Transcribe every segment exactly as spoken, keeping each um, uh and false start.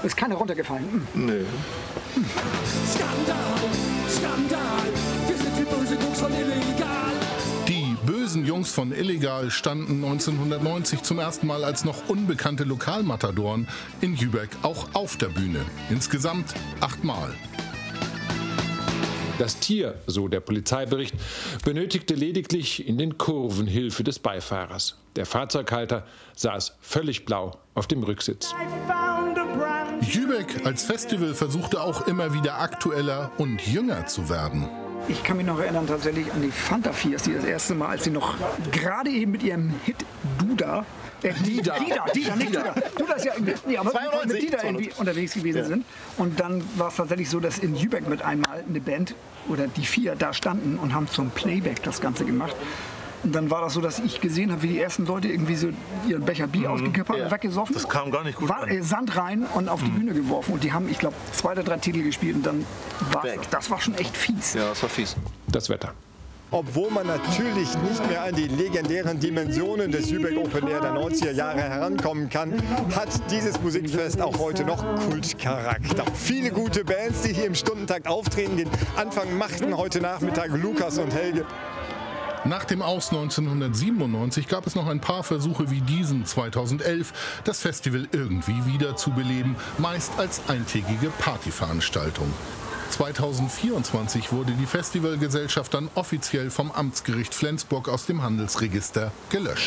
Ist keiner runtergefallen. Hm. Nee. Hm. Skandal, Skandal, wir sind die bösen Jungs von Illegal. Die bösen Jungs von Illegal standen neunzehnhundertneunzig zum ersten Mal als noch unbekannte Lokalmatadoren in Jübeck auch auf der Bühne. Insgesamt achtmal. Das Tier, so der Polizeibericht, benötigte lediglich in den Kurven Hilfe des Beifahrers. Der Fahrzeughalter saß völlig blau auf dem Rücksitz. Jübeck als Festival versuchte auch immer wieder aktueller und jünger zu werden. Ich kann mich noch erinnern tatsächlich an die Fanta Fiers, die das erste Mal, als sie noch gerade eben mit ihrem Hit Duda, äh, Dida, Dida, Dida, nicht Duda, Duda ist ja irgendwie, nee, aber mit Dida irgendwie unterwegs gewesen ja. sind. Und dann war es tatsächlich so, dass in Jübeck mit einmal eine Band oder die vier da standen und haben zum Playback das Ganze gemacht. Und dann war das so, dass ich gesehen habe, wie die ersten Leute irgendwie so ihren Becher Bier mhm. ausgekippt haben, ja. weggesoffen. Das kam gar nicht gut war, äh, Sand rein und auf die mhm. Bühne geworfen. Und die haben, ich glaube, zwei oder drei Titel gespielt. Und dann war das, das war schon echt fies. Ja, das war fies. Das Wetter. Obwohl man natürlich nicht mehr an die legendären Dimensionen des Jübeck Open Air der neunziger Jahre herankommen kann, hat dieses Musikfest auch heute noch Kultcharakter. Viele gute Bands, die hier im Stundentakt auftreten. Den Anfang machten heute Nachmittag Lukas und Helge. Nach dem Aus neunzehnhundertsiebenundneunzig gab es noch ein paar Versuche wie diesen zweitausendelf, das Festival irgendwie wieder zu beleben, meist als eintägige Partyveranstaltung. zweitausendvierundzwanzig wurde die Festivalgesellschaft dann offiziell vom Amtsgericht Flensburg aus dem Handelsregister gelöscht.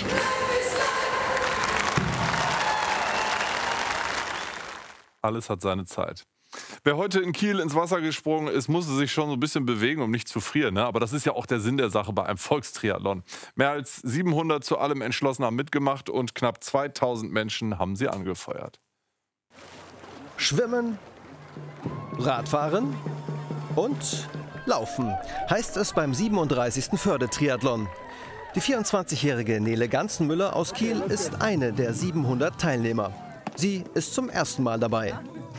Alles hat seine Zeit. Wer heute in Kiel ins Wasser gesprungen ist, musste sich schon so ein bisschen bewegen, um nicht zu frieren. Ne? Aber das ist ja auch der Sinn der Sache bei einem Volkstriathlon. Mehr als siebenhundert zu allem entschlossen haben mitgemacht und knapp zweitausend Menschen haben sie angefeuert. Schwimmen, Radfahren und Laufen heißt es beim siebenunddreißigsten Förde-Triathlon. Die vierundzwanzigjährige Nele Ganzenmüller aus Kiel ist eine der siebenhundert Teilnehmer. Sie ist zum ersten Mal dabei.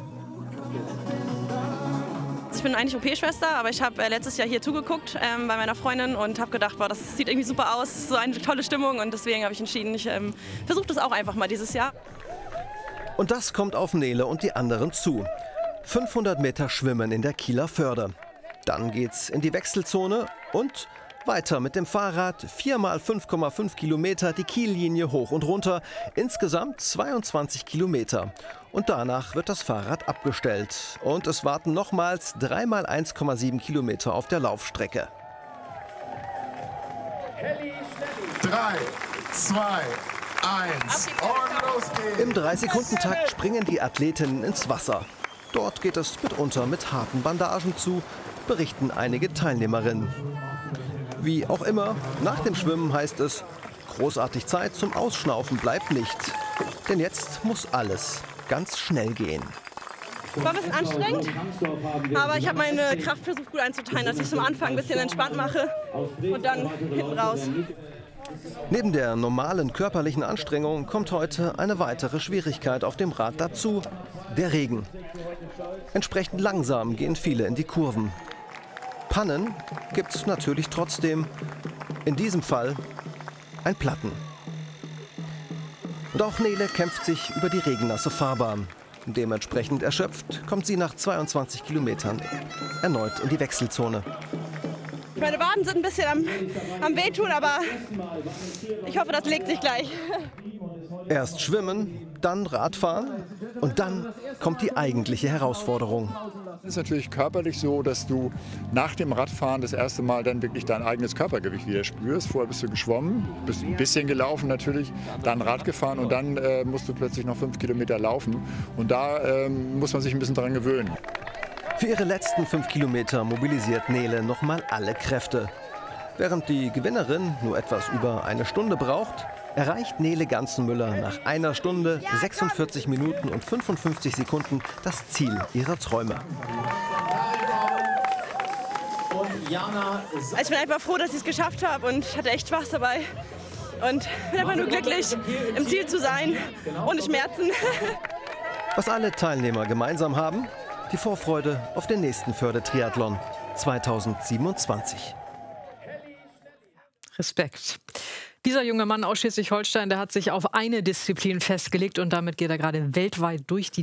Ich bin eigentlich O P-Schwester, aber ich habe äh, letztes Jahr hier zugeguckt ähm, bei meiner Freundin und habe gedacht, boah, das sieht irgendwie super aus, so eine tolle Stimmung und deswegen habe ich entschieden, ich ähm, versuche das auch einfach mal dieses Jahr. Und das kommt auf Nele und die anderen zu. fünfhundert Meter Schwimmen in der Kieler Förde. Dann geht's in die Wechselzone und weiter mit dem Fahrrad, vier mal fünf Komma fünf Kilometer die Kiellinie hoch und runter, insgesamt zweiundzwanzig Kilometer. Und danach wird das Fahrrad abgestellt und es warten nochmals drei mal eins Komma sieben Kilometer auf der Laufstrecke. Drei, zwei, eins und los geht's! Im drei-Sekunden-Takt springen die Athletinnen ins Wasser. Dort geht es mitunter mit harten Bandagen zu, berichten einige Teilnehmerinnen. Wie auch immer, nach dem Schwimmen heißt es, großartig Zeit zum Ausschnaufen bleibt nicht. Denn jetzt muss alles ganz schnell gehen. War ein bisschen anstrengend, aber ich habe meine Kraft versucht gut einzuteilen, dass ich es am Anfang ein bisschen entspannt mache und dann hinten raus. Neben der normalen körperlichen Anstrengung kommt heute eine weitere Schwierigkeit auf dem Rad dazu, der Regen. Entsprechend langsam gehen viele in die Kurven. Pannen gibt es natürlich trotzdem, in diesem Fall ein Platten. Und auch Nele kämpft sich über die regennasse Fahrbahn. Dementsprechend erschöpft kommt sie nach zweiundzwanzig Kilometern erneut in die Wechselzone. Meine Waden sind ein bisschen am, am Wehtun, aber ich hoffe, das legt sich gleich. Erst schwimmen, dann Radfahren und dann kommt die eigentliche Herausforderung. Es ist natürlich körperlich so, dass du nach dem Radfahren das erste Mal dann wirklich dein eigenes Körpergewicht wieder spürst. Vorher bist du geschwommen, bist ein bisschen gelaufen natürlich, dann Rad gefahren und dann äh, musst du plötzlich noch fünf Kilometer laufen. Und da äh, muss man sich ein bisschen dran gewöhnen. Für ihre letzten fünf Kilometer mobilisiert Nele nochmal alle Kräfte. Während die Gewinnerin nur etwas über eine Stunde braucht, erreicht Nele Ganzenmüller nach einer Stunde, sechsundvierzig Minuten und fünfundfünfzig Sekunden das Ziel ihrer Träume. Ich bin einfach froh, dass ich es geschafft habe und hatte echt Spaß dabei. Und bin einfach nur glücklich, im Ziel zu sein, ohne Schmerzen. Was alle Teilnehmer gemeinsam haben, die Vorfreude auf den nächsten Förde-Triathlon zweitausendsiebenundzwanzig. Respekt. Dieser junge Mann aus Schleswig-Holstein, der hat sich auf eine Disziplin festgelegt und damit geht er gerade weltweit durch die